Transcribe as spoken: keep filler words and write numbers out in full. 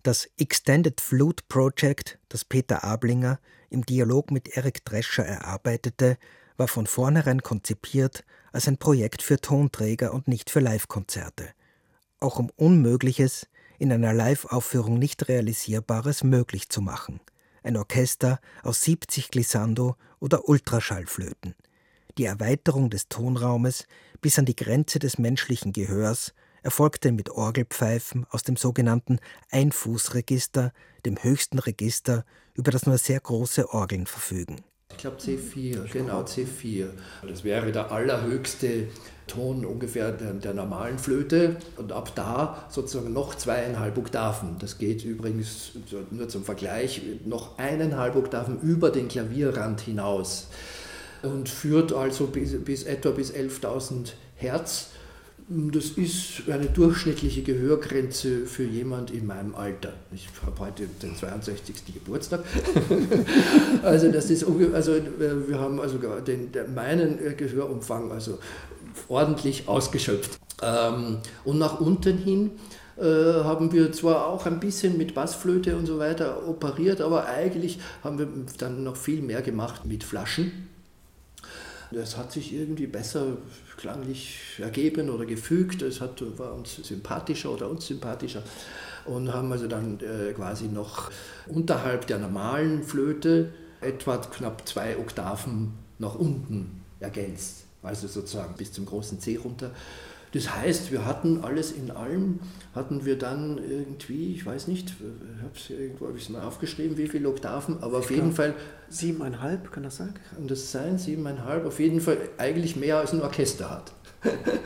Das Extended Flute Project, das Peter Ablinger im Dialog mit Eric Drescher erarbeitete, war von vornherein konzipiert als ein Projekt für Tonträger und nicht für Live-Konzerte. Auch um Unmögliches, in einer Live-Aufführung nicht Realisierbares möglich zu machen. Ein Orchester aus siebzig Glissando- oder Ultraschallflöten. Die Erweiterung des Tonraumes bis an die Grenze des menschlichen Gehörs erfolgte mit Orgelpfeifen aus dem sogenannten Einfußregister, dem höchsten Register, über das nur sehr große Orgeln verfügen. Ich glaube C vier, genau C vier. Das wäre der allerhöchste Ton ungefähr der, der normalen Flöte und ab da sozusagen noch zweieinhalb Oktaven. Das geht übrigens nur zum Vergleich noch eineinhalb Oktaven über den Klavierrand hinaus und führt also bis, bis etwa bis elftausend Hertz. Das ist eine durchschnittliche Gehörgrenze für jemand in meinem Alter. Ich habe heute den zweiundsechzigsten Geburtstag. Also das ist also wir haben also den, meinen Gehörumfang also ordentlich ausgeschöpft. Und nach unten hin haben wir zwar auch ein bisschen mit Bassflöte und so weiter operiert, aber eigentlich haben wir dann noch viel mehr gemacht mit Flaschen. Das hat sich irgendwie besser klanglich ergeben oder gefügt. Es hat, war uns sympathischer oder unsympathischer und haben also dann äh, quasi noch unterhalb der normalen Flöte etwa knapp zwei Oktaven nach unten ergänzt. Also sozusagen bis zum großen C runter. Das heißt, wir hatten alles in allem, hatten wir dann irgendwie, ich weiß nicht, ich habe es irgendwo hab mal aufgeschrieben, wie viele Oktaven, aber auf ich jeden glaub, Fall... Siebeneinhalb, kann das sein? Kann das sein, siebeneinhalb, auf jeden Fall eigentlich mehr als ein Orchester hat.